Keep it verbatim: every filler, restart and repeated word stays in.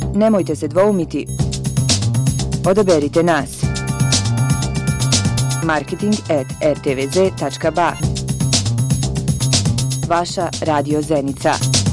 Nemojte se dvoumiti. Odaberite nas. marketing at r t v z tačka b a. Vaša Radio Zenica.